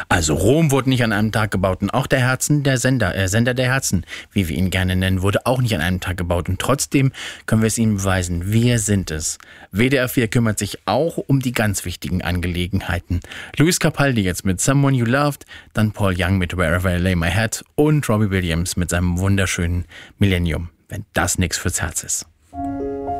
Also Rom wurde nicht an einem Tag gebaut und auch der Sender der Herzen, wie wir ihn gerne nennen, wurde auch nicht an einem Tag gebaut. Und trotzdem können wir es Ihnen beweisen, wir sind es. WDR 4 kümmert sich auch um die ganz wichtigen Angelegenheiten. Luis Capaldi jetzt mit Someone You Loved, dann Paul Young mit Wherever I Lay My Head und Robbie Williams mit seinem wunderschönen Millennium, wenn das nichts fürs Herz ist.